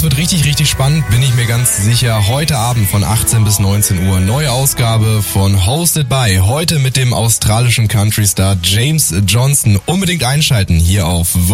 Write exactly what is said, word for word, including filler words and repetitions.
das wird richtig, richtig spannend, bin ich mir ganz sicher. Heute Abend von achtzehn bis neunzehn Uhr, neue Ausgabe von Hosted by. Heute mit dem australischen Country-Star James Johnson. Unbedingt einschalten hier auf